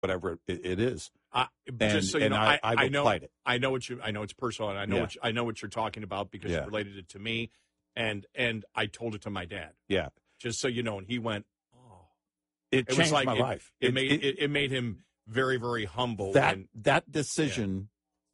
whatever it is. Just so you know, I know applied it. I know it's personal, and I know what you're talking about because you related it to me, and I told it to my dad. Yeah, just so you know, and he went, "Oh, it changed my life. It made him very, very humble." That decision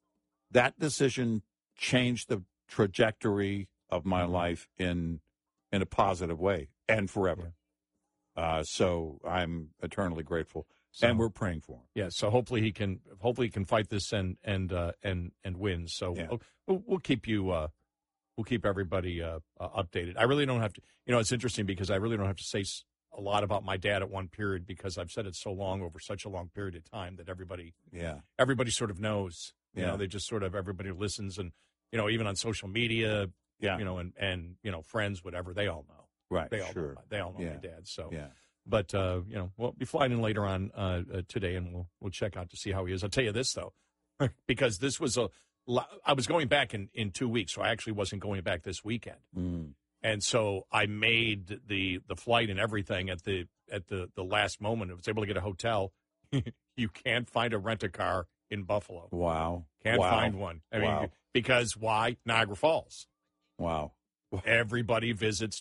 changed the trajectory of my life in a positive way and forever. Yeah. So I'm eternally grateful. And we're praying for him. Yeah. So hopefully he can fight this and win. So we'll keep you we'll keep everybody updated. I really don't have to. It's interesting because I really don't have to say a lot about my dad at one period because I've said it so long over such a long period of time that everybody sort of knows. They just sort of everybody listens and even on social media. And friends, whatever, they all know. Right. They all know my dad. So. Yeah. But, we'll be flying in later on today, and we'll check out to see how he is. I'll tell you this, though, because this was I was going back in 2 weeks, so I actually wasn't going back this weekend. Mm. And so I made the flight and everything at the last moment. I was able to get a hotel. You can't find a rent-a-car in Buffalo. Wow. Can't find one. I mean, because why? Niagara Falls. Wow. Everybody visits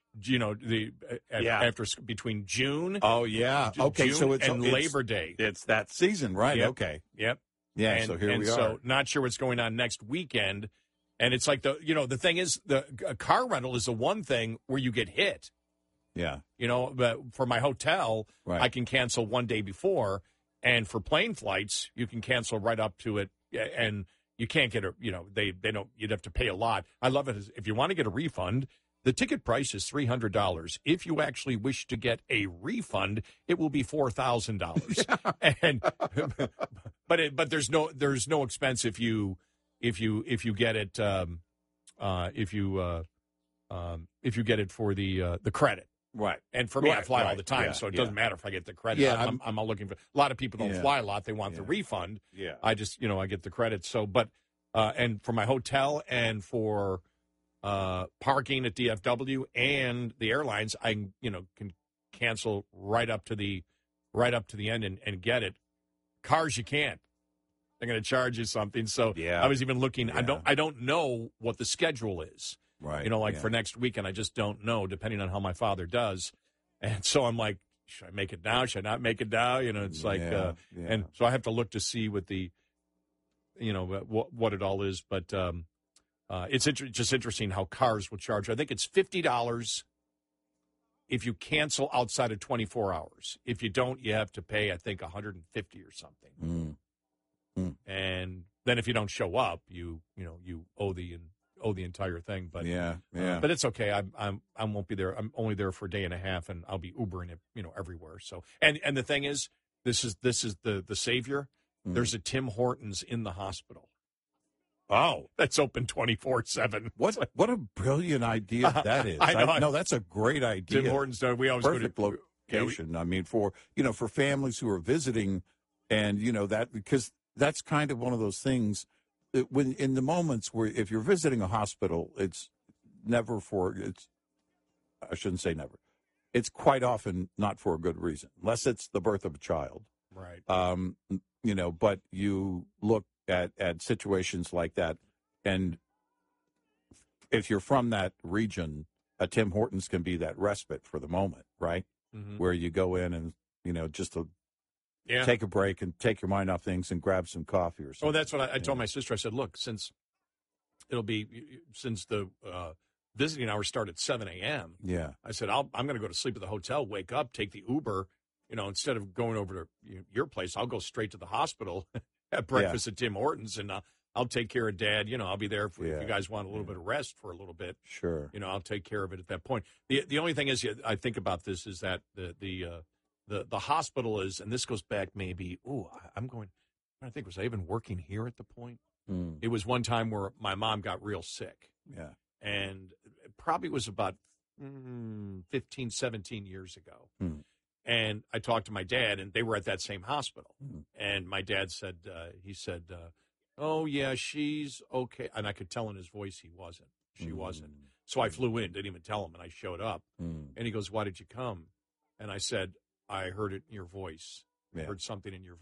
after between June. Oh yeah. Okay. June so it's Labor Day. It's that season, right? Yep. Okay. Yep. Yeah. So here we are. So not sure what's going on next weekend. And it's like the thing is a car rental is the one thing where you get hit. Yeah. But for my hotel, right. I can cancel one day before, and for plane flights, you can cancel right up to it, and you can't get they don't. You'd have to pay a lot. I love it. If you want to get a refund. The ticket price is $300. If you actually wish to get a refund, it will be $4,000. And but there's no expense if you get it if you get it for the credit. Right. And for me, I fly all the time, so it doesn't matter if I get the credit. Yeah, I'm not looking for. A lot of people don't fly a lot; they want the refund. Yeah. I just I get the credit. So, but and for my hotel and for parking at DFW and the airlines, I can cancel right up to the end and get it. Cars you can't. They're going to charge you something. So I was even looking. Yeah. I don't know what the schedule is. Right. For next weekend, I just don't know, depending on how my father does. And so I'm like, should I make it now? Should I not make it now? It's like, and so I have to look to see what the, what it all is. But it's just interesting how cars will charge. I think it's $50 if you cancel outside of 24 hours. If you don't, you have to pay, I think, $150 or something. Mm. Mm. And then if you don't show up, you owe the entire thing. But but it's okay. I won't be there. I'm only there for a day and a half, and I'll be Ubering it, everywhere. So and the thing is, this is the savior. Mm. There's a Tim Hortons in the hospital. Oh, that's open 24/7. What a brilliant idea that is! I know. That's a great idea. Tim Hortons. We always perfect go to location. I mean, for families who are visiting, and that because that's kind of one of those things. When in the moments where if you're visiting a hospital, it's I shouldn't say never. It's quite often not for a good reason, unless it's the birth of a child. Right. But you look at situations like that, and if you're from that region, a Tim Hortons can be that respite for the moment, right? Mm-hmm. Where you go in and just to take a break and take your mind off things and grab some coffee or something. Oh, that's what I told my sister. I said, look, since the visiting hours start at 7 a.m., I said, I'm going to go to sleep at the hotel, wake up, take the Uber, instead of going over to your place, I'll go straight to the hospial, have breakfast at Tim Hortons, and I'll take care of Dad. I'll be there if you guys want a little bit of rest for a little bit. Sure. I'll take care of it at that point. The only thing is, I think about this is that the hospital is, and this goes back maybe, I think, was I even working here at the point? Mm. It was one time where my mom got real sick. Yeah. And it probably was about 15, 17 years ago. Mm. And I talked to my dad, and they were at that same hospital. Mm. And my dad said, oh, yeah, she's okay. And I could tell in his voice he wasn't. She wasn't. So I flew in, didn't even tell him, and I showed up. Mm. And he goes, why did you come? And I said, I heard it in your voice. Yeah. heard something in your